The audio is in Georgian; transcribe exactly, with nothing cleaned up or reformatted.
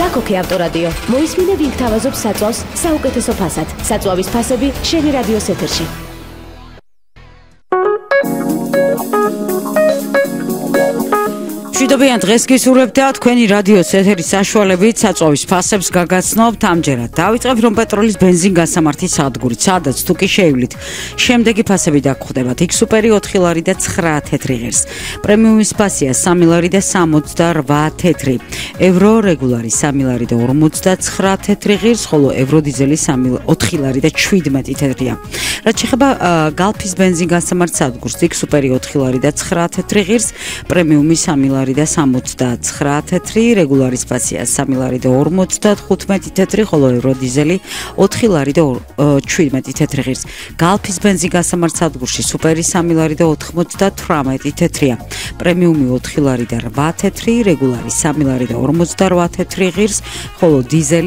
აქ-ოქი ავტორადიო. მოისმინე ვინ გთავაზობს საწვავს საუკეთესო ფასად. საწვავის ფასები შენი რადიოს ეთერში. მშვიდობიან, დღეს გისურვებთ და თქვენი რადიოს ეთერის საშუალებით საწვავის ფასებს გაგაცნობთ. ამჯერად დავიწყებთ რომ პეტროლის ბენზინ-გასამართის სადგურით, სადაც თუ კი შეივლით, შემდეგი ფასები დაგხვდებათ. X-Super ოთხი ლარი და ცხრა თეთრი ღირს. პრემიუმის ფასია სამი ლარი და სამოცდაოთხ თეთრი. ევრო რეგულარი სამი ლარი და ორმოცდაცხრა თეთრი ღირს, ხოლო ევრო დიზელი ოთხი ლარი და შვიდმეტი თეთრია. რაც შეეხება გალფის ბენზინ-გასამართ სადგურს, X-Super ოთხი ლარი და ცხრა თეთრი ღირს, პრემიუმი სამი ლარი და სამოცდაცხრა თეთრი, რეგულარის ფასია სამი ლარი და ორმოცდახუთმეტი თეთრი, ხოლო ევრო დიზელი ოთხი ლარი და შვიდმეტი თეთრი ღირს. გალფის ბენზინ-გასამართ სადგურში სუპერი სამი ლარი და ოთხმოცდათვრამეტი თეთრია. პრემიუმი ოთხი ლარი და რვა თეთრი, რეგულარი სამი ლარი და ორმოცდარვა თეთრი ღირს, ხოლო დიზელი